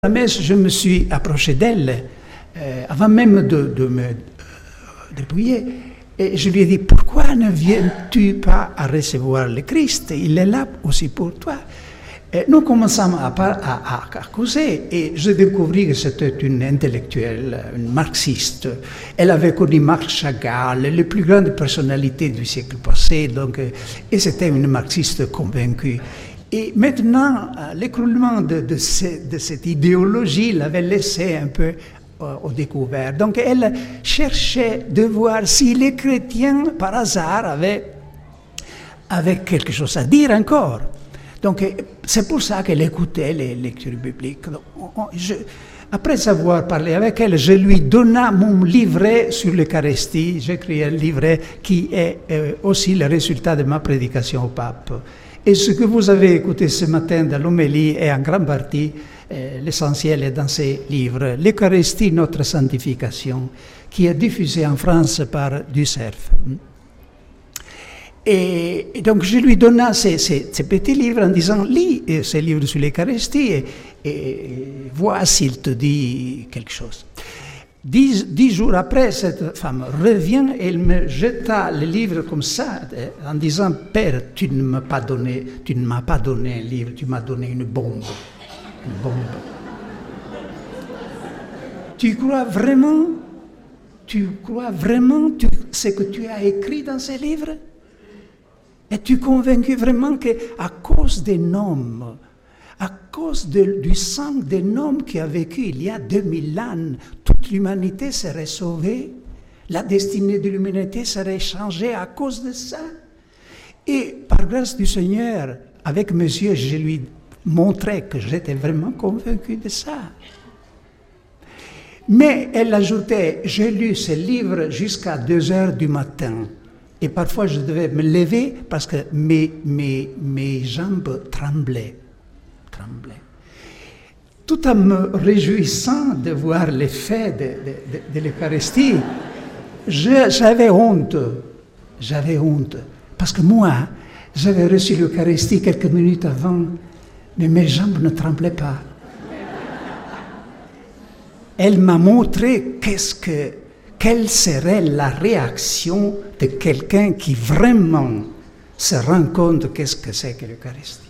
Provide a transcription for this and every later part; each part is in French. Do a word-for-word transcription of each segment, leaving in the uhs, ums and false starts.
la messe, je me suis approché d'elle, euh, avant même de, de me euh, dépouiller, et je lui ai dit, pourquoi ne viens-tu pas à recevoir le Christ? Il est là aussi pour toi. Et nous commençons à, à, à, à causer, et je découvris que c'était une intellectuelle, une marxiste. Elle avait connu Marc Chagall, les plus grandes personnalités du siècle passé, donc, et c'était une marxiste convaincue. Et maintenant, l'écroulement de, de, ce, de cette idéologie l'avait laissé un peu euh, au découvert. Donc elle cherchait de voir si les chrétiens, par hasard, avaient, avaient quelque chose à dire encore. Donc c'est pour ça qu'elle écoutait les lectures bibliques. Donc, on, je, après avoir parlé avec elle, je lui donna mon livret sur l'Eucharistie. J'ai écrit un livret qui est euh, aussi le résultat de ma prédication au pape. Et ce que vous avez écouté ce matin dans l'homélie est en grande partie, euh, l'essentiel est dans ces livres. L'Eucharistie, notre sanctification, qui est diffusée en France par du Cerf. Et, et donc je lui donna ces, ces, ces petits livres en disant, lis ces livres sur l'Eucharistie et, et, et vois s'il te dit quelque chose. Dix, dix jours après, cette femme revient et elle me jeta le livre comme ça, en disant, Père, tu ne m'as pas donné, tu ne m'as pas donné un livre, tu m'as donné une bombe. Une bombe. Tu crois vraiment, tu crois vraiment tu, ce que tu as écrit dans ces livres? Es-tu convaincu vraiment qu'à cause d'un homme, à cause de, du sang d'un homme qui a vécu il y a deux mille ans, toute l'humanité serait sauvée, la destinée de l'humanité serait changée à cause de ça. Et par grâce du Seigneur, avec mes yeux, je lui montrais que j'étais vraiment convaincu de ça. Mais elle ajoutait, j'ai lu ce livre jusqu'à deux heures du matin. Et parfois, je devais me lever parce que mes, mes, mes jambes tremblaient. tremblaient. Tout en me réjouissant de voir l'effet de, de, de, de l'Eucharistie, je, j'avais honte. J'avais honte. Parce que moi, j'avais reçu l'Eucharistie quelques minutes avant, mais mes jambes ne tremblaient pas. Elle m'a montré qu'est-ce que, quelle serait la réaction de quelqu'un qui vraiment se rend compte de qu'est-ce que c'est que l'Eucharistie.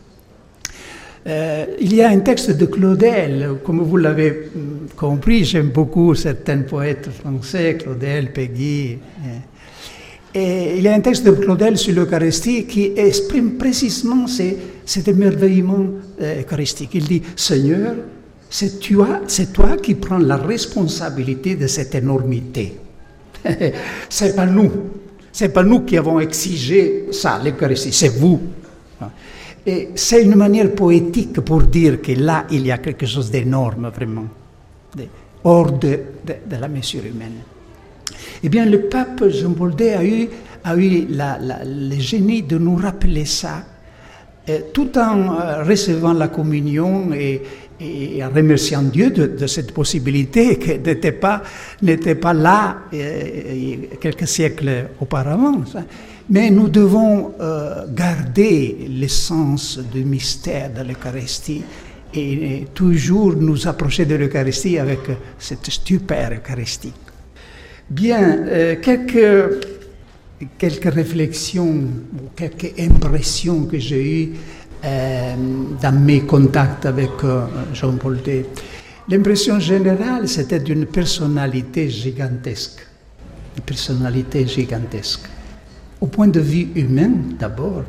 Euh, il y a un texte de Claudel, comme vous l'avez compris, j'aime beaucoup certains poètes français, Claudel, Péguy. Et il y a un texte de Claudel sur l'Eucharistie qui exprime précisément ces, cet émerveillement euh, eucharistique. Il dit, Seigneur, c'est toi, c'est toi qui prends la responsabilité de cette énormité. C'est pas nous. C'est pas nous qui avons exigé ça, l'Eucharistie, c'est vous. Et c'est une manière poétique pour dire que là, il y a quelque chose d'énorme, vraiment, de, hors de, de, de la mesure humaine. Eh bien, le pape Jean-Paul deux a eu, a eu la, la, le génie de nous rappeler ça, euh, tout en euh, recevant la communion et, et en remerciant Dieu de, de cette possibilité qui n'était pas, n'était pas là euh, quelques siècles auparavant. Ça. Mais nous devons euh, garder l'essence du mystère de l'Eucharistie et, et toujours nous approcher de l'Eucharistie avec cette stupeur eucharistique. Bien, euh, quelques, quelques réflexions, quelques impressions que j'ai eues euh, dans mes contacts avec euh, Jean-Paul deux. L'impression générale, c'était d'une personnalité gigantesque. Une personnalité gigantesque. Au point de vue humain, d'abord,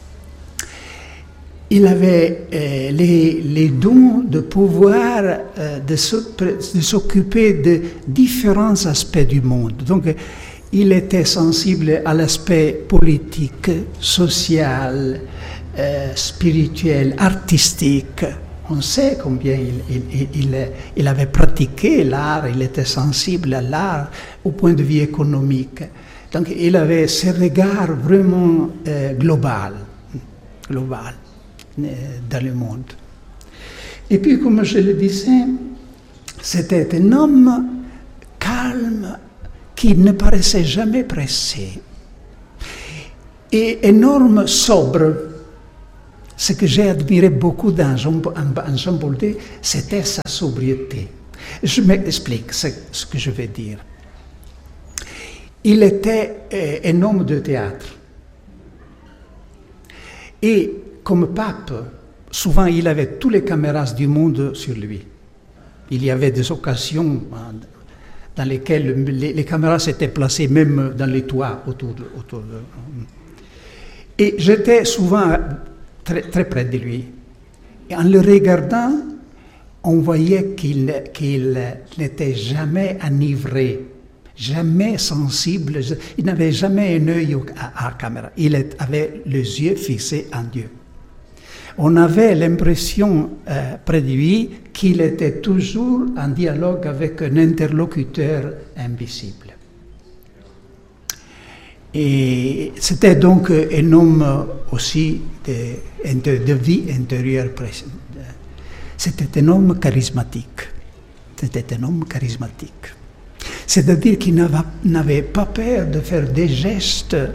il avait euh, les, les dons de pouvoir euh, de, de s'occuper de différents aspects du monde. Donc, il était sensible à l'aspect politique, social, euh, spirituel, artistique. On sait combien il, il, il, il avait pratiqué l'art, il était sensible à l'art au point de vue économique. Donc, il avait ce regard vraiment euh, global, global euh, dans le monde. Et puis, comme je le disais, c'était un homme calme qui ne paraissait jamais pressé. Et un homme sobre, ce que j'ai admiré beaucoup dans Jean, en Jean Boldet, c'était sa sobriété. Je m'explique ce, ce que je vais dire. Il était euh, un homme de théâtre. Et comme pape, souvent il avait tous les caméras du monde sur lui. Il y avait des occasions dans lesquelles les, les caméras s'étaient placées même dans les toits autour de... Autour de et j'étais souvent très, très près de lui. Et en le regardant, on voyait qu'il, qu'il n'était jamais enivré, jamais sensible. Il n'avait jamais un œil à, à la caméra. Il avait les yeux fixés en Dieu. On avait l'impression euh, près de lui qu'il était toujours en dialogue avec un interlocuteur invisible. Et c'était donc un homme aussi de, de vie intérieure. C'était un homme charismatique. C'était un homme charismatique. C'est-à-dire qu'il n'avait pas peur de faire des gestes euh,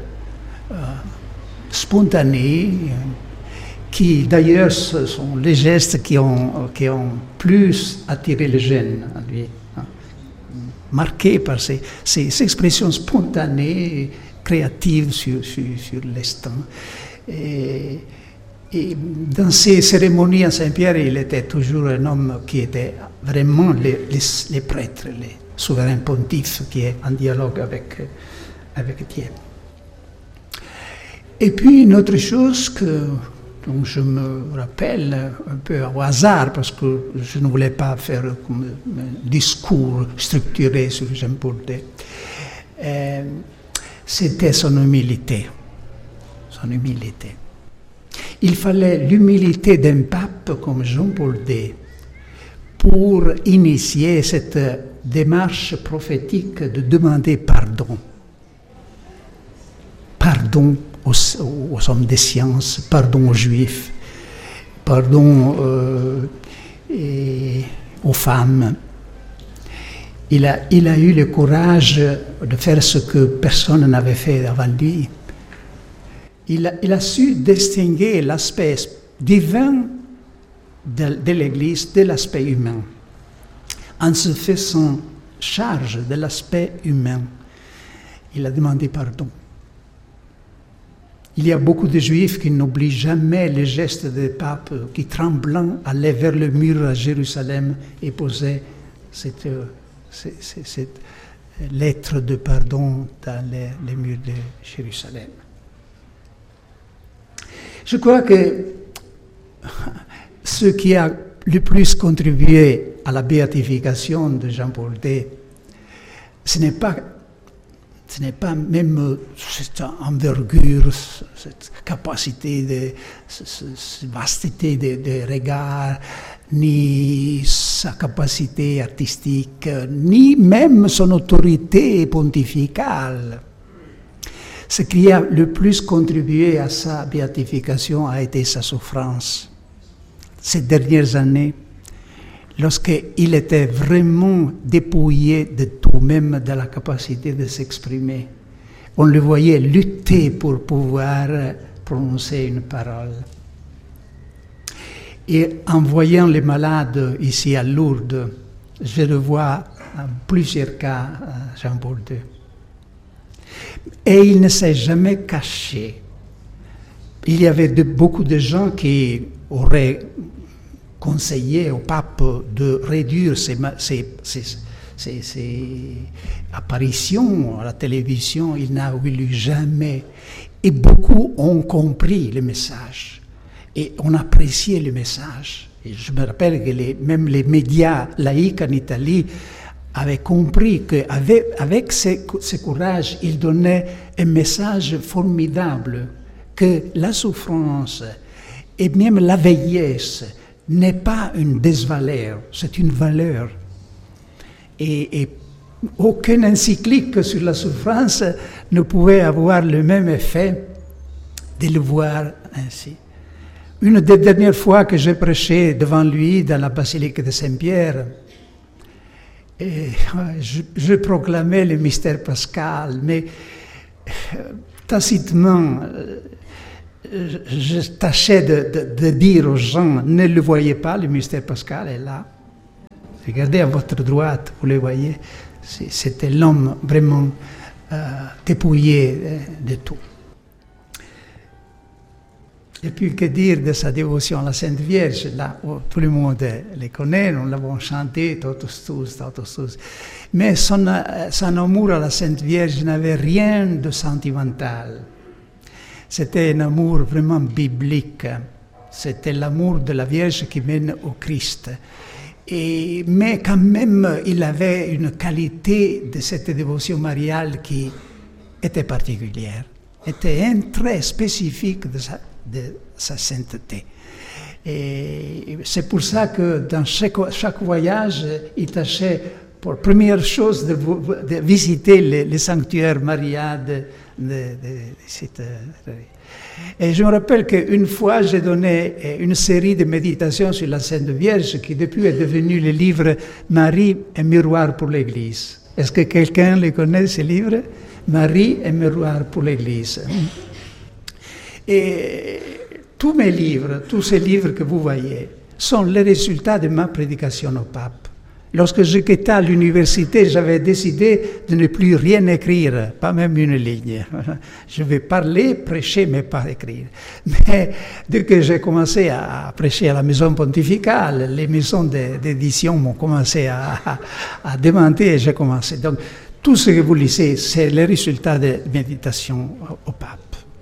spontanés, qui d'ailleurs ce sont les gestes qui ont, qui ont plus attiré les jeunes à lui, hein, marqués par ces, ces, ces expressions spontanées, créatives sur, sur, sur l'instant. Et, et dans ces cérémonies à Saint-Pierre, il était toujours un homme qui était vraiment les, les, les prêtres, les souverains pontifes, qui est en dialogue avec, avec Dieu. Et puis une autre chose que donc je me rappelle un peu au hasard, parce que je ne voulais pas faire comme un discours structuré sur Jean Boldet, euh, c'était son humilité. Son humilité. Il fallait l'humilité d'un pape comme Jean Boldet pour initier cette démarche prophétique de demander pardon. Pardon Aux, aux hommes des sciences, pardon aux juifs, pardon euh, et aux femmes. Il a, il a eu le courage de faire ce que personne n'avait fait avant lui. Il a, il a su distinguer l'aspect divin de, de l'Église de l'aspect humain, en se faisant charge de l'aspect humain. Il a demandé pardon. Il y a beaucoup de Juifs qui n'oublient jamais les gestes des papes qui, tremblant, allaient vers le mur à Jérusalem et posaient cette, cette, cette, cette lettre de pardon dans les, les murs de Jérusalem. Je crois que ce qui a le plus contribué à la béatification de Jean Boldet, ce n'est pas Ce n'est pas même cette envergure, cette capacité, de, cette vasteté de, de regard, ni sa capacité artistique, ni même son autorité pontificale. Ce qui a le plus contribué à sa béatification a été sa souffrance. Ces dernières années, lorsqu'il était vraiment dépouillé de tout, même de la capacité de s'exprimer, on le voyait lutter pour pouvoir prononcer une parole. Et en voyant les malades ici à Lourdes, je le vois en plusieurs cas, Jean Boldet. Et il ne s'est jamais caché. Il y avait de, beaucoup de gens qui auraient conseillé au pape de réduire ses, ses, ses, ses, ses apparitions à la télévision. Il n'a voulu jamais. Et beaucoup ont compris le message. Et on appréciait le message. Et je me rappelle que les, même les médias laïcs en Italie avaient compris qu'avec avec ce, ce courage, il donnait un message formidable, que la souffrance et même la vieillesse n'est pas une désvaleur, c'est une valeur. Et, et aucune encyclique sur la souffrance ne pouvait avoir le même effet de le voir ainsi. Une des dernières fois que j'ai prêché devant lui dans la basilique de Saint-Pierre, et je, je proclamais le mystère pascal, mais tacitement, je tâchais de, de, de dire aux gens, ne le voyez pas, le mystère pascal est là. Regardez à votre droite, vous le voyez, c'était l'homme vraiment euh, dépouillé de tout. Et puis que dire de sa dévotion à la Sainte Vierge, là, tout le monde les connaît, nous l'avons chanté, tous, tous, tous, tous. Mais son, son amour à la Sainte Vierge n'avait rien de sentimental. C'était un amour vraiment biblique. C'était l'amour de la Vierge qui mène au Christ. Et, mais quand même, il avait une qualité de cette dévotion mariale qui était particulière, était un trait spécifique de sa, de sa sainteté. Et c'est pour ça que dans chaque, chaque voyage, il tâchait, pour première chose, de, de visiter les, les sanctuaires mariales de, de, de, de cette... Et je me rappelle qu'une fois, j'ai donné une série de méditations sur la Sainte Vierge qui depuis est devenu le livre « Marie et miroir pour l'Église ». Est-ce que quelqu'un les connaît, ces livres? « Marie et miroir pour l'Église ». Et tous mes livres, tous ces livres que vous voyez, sont les résultats de ma prédication au pape. Lorsque je quittais l'université, j'avais décidé de ne plus rien écrire, pas même une ligne. Je vais parler, prêcher, mais pas écrire. Mais dès que j'ai commencé à prêcher à la maison pontificale, les maisons d'édition m'ont commencé à, à, à demander et j'ai commencé. Donc, tout ce que vous lisez, c'est le résultat de méditation au pape.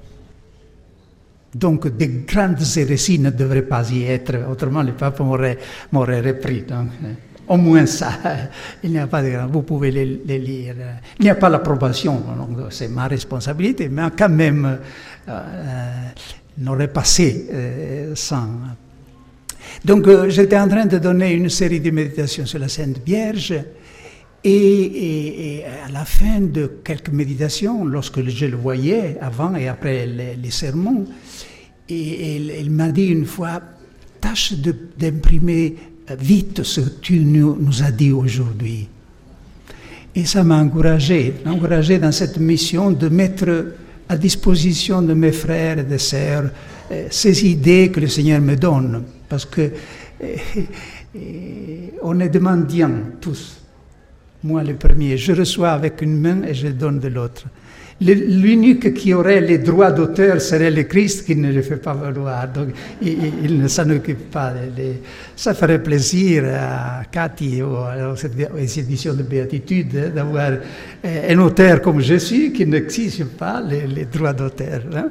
Donc, des grandes hérésies ne devraient pas y être, autrement le pape m'aurait repris. Donc, au moins ça, il n'y a pas de... Vous pouvez les, les lire. Il n'y a pas l'approbation, c'est ma responsabilité, mais quand même, euh, n'aurait passé euh, sans... Donc, euh, j'étais en train de donner une série de méditations sur la Sainte Vierge, et, et, et à la fin de quelques méditations, lorsque je le voyais, avant et après les, les sermons, et, et il m'a dit une fois, tâche d'imprimer vite ce que tu nous, nous as dit aujourd'hui. Et ça m'a encouragé, encouragé dans cette mission de mettre à disposition de mes frères et de sœurs euh, ces idées que le Seigneur me donne. Parce que euh, euh, on est demandiens tous. Moi le premier, je reçois avec une main et je donne de l'autre. L'unique qui aurait les droits d'auteur serait le Christ qui ne le fait pas valoir. Donc, il, il ne s'en occupe pas. Les, ça ferait plaisir à Cathy ou aux éditions de Béatitude d'avoir un auteur comme je suis qui n'exige pas les, les droits d'auteur. Hein?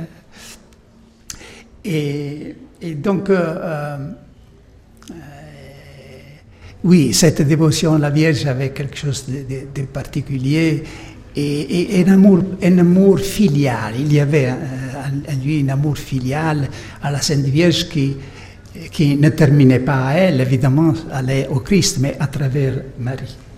Et, et donc, euh, euh, oui, cette dévotion à la Vierge avait quelque chose de, de, de particulier. Et, et un, amour, un amour filial, il y avait en lui un amour filial à la Sainte Vierge qui, qui ne terminait pas à elle, évidemment, elle est au Christ, mais à travers Marie.